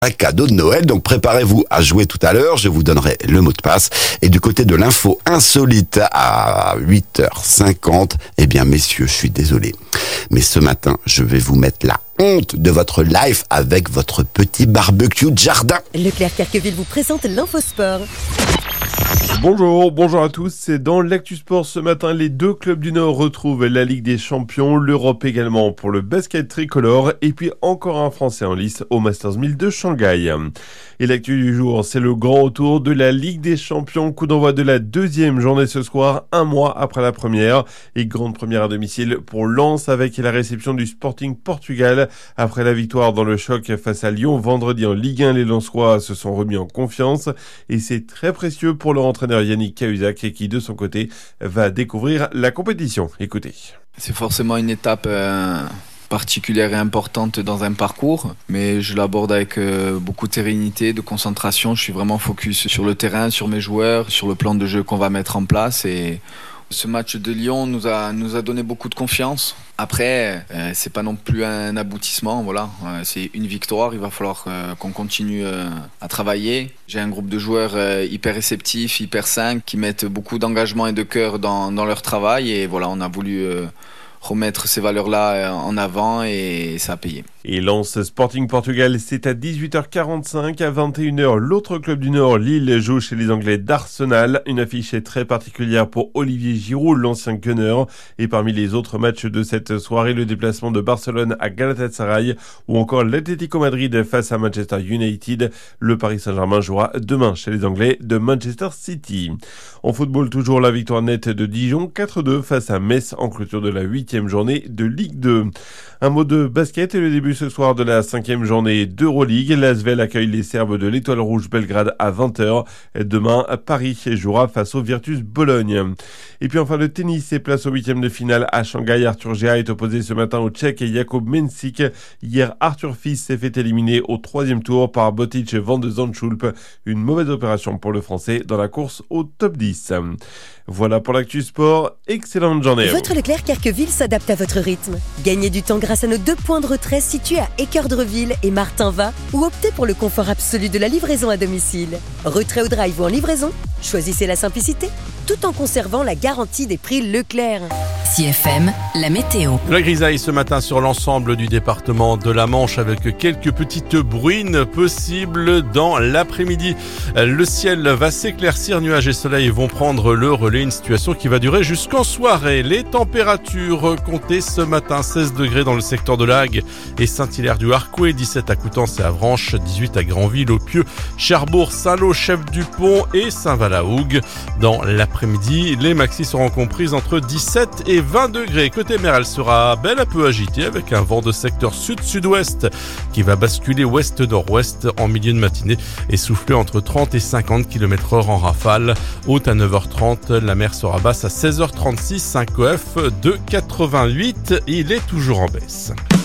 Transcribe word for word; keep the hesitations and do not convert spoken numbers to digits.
un cadeau de Noël. Donc préparez-vous à jouer tout à l'heure, je vous donnerai le mot de passe. Et du côté de l'info insolite à huit heures cinquante, eh bien messieurs, je suis désolé. Mais ce matin, je vais vous mettre la honte de votre life avec votre petit barbecue de jardin. Leclerc Carqueville vous présente l'Infosport. Bonjour, bonjour à tous. C'est dans l'Actu Sport ce matin, les deux clubs du Nord retrouvent la Ligue des Champions, l'Europe également pour le basket tricolore et puis encore un Français en lice au Masters mille de Shanghai. Et l'actu du jour, c'est le grand retour de la Ligue des Champions, coup d'envoi de la deuxième journée ce soir, un mois après la première. Et grande première à domicile pour Lens avec la réception du Sporting Portugal. Après la victoire dans le choc face à Lyon vendredi en Ligue un, les Lensois se sont remis en confiance et c'est très précieux pour leur entraîneur Yannick Cahuzac qui de son côté va découvrir la compétition. Écoutez. C'est forcément une étape euh, particulière et importante dans un parcours, mais je l'aborde avec euh, beaucoup de sérénité, de concentration. Je suis vraiment focus sur le terrain, sur mes joueurs, sur le plan de jeu qu'on va mettre en place. Et ce match de Lyon nous a, nous a donné beaucoup de confiance. Après, euh, c'est pas non plus un aboutissement, voilà. Euh, c'est une victoire, il va falloir euh, qu'on continue euh, à travailler. J'ai un groupe de joueurs euh, hyper réceptifs, hyper sains, qui mettent beaucoup d'engagement et de cœur dans, dans leur travail. Et voilà, on a voulu euh, remettre ces valeurs-là en avant et ça a payé. Et Lens Sporting Portugal, c'est à dix-huit heures quarante-cinq. À vingt et une heures, l'autre club du Nord, Lille, joue chez les Anglais d'Arsenal. Une affiche très particulière pour Olivier Giroud, l'ancien gunner. Et parmi les autres matchs de cette soirée, le déplacement de Barcelone à Galatasaray ou encore l'Atlético Madrid face à Manchester United. Le Paris Saint-Germain jouera demain chez les Anglais de Manchester City. En football, toujours la victoire nette de Dijon, quatre deux face à Metz en clôture de la huitième journée de Ligue deux. Un mot de basket et le début ce soir de la cinquième journée d'Euroleague. L'Asvel accueille les Serbes de l'Étoile Rouge Belgrade à vingt heures. Demain, Paris jouera face au Virtus Bologne. Et puis enfin le tennis et place au huitième de finale à Shanghai. Arthur Géa est opposé ce matin au Tchèque et Jakub Mensik. Hier, Arthur Fils s'est fait éliminer au troisième tour par Botic Van de Zandschulp. Une mauvaise opération pour le Français dans la course au top dix. Voilà pour l'actu sport. Excellente journée. Votre Leclerc Carqueville s'adapte à votre rythme. Gagnez du temps grâce à nos deux points de retrait situés à Équeurdreville et Martinvat ou optez pour le confort absolu de la livraison à domicile. Retrait au drive ou en livraison, choisissez la simplicité tout en conservant la garantie des prix Leclerc. C F M, la météo. La grisaille ce matin sur l'ensemble du département de la Manche avec quelques petites bruines possibles dans l'après-midi. Le ciel va s'éclaircir, nuages et soleil vont prendre le relais, une situation qui va durer jusqu'en soirée. Les températures comptées ce matin, seize degrés dans le secteur de l'Ague et Saint-Hilaire-du-Harcouët, dix-sept à Coutances et Avranches, dix-huit à Granville, au Pieux, Cherbourg, Saint-Lô, Chef-du-Pont et Saint-Valahougue. Dans l'après-midi, les maxis seront comprises entre dix-sept et vingt degrés. Côté mer, elle sera belle à peu agitée avec un vent de secteur sud-sud-ouest qui va basculer ouest-nord-ouest en milieu de matinée et souffler entre trente et cinquante kilomètres heure en rafale. Haute à neuf heures trente, la mer sera basse à seize heures trente-six, un C O F de quatre-vingt-huit. Il est toujours en baisse.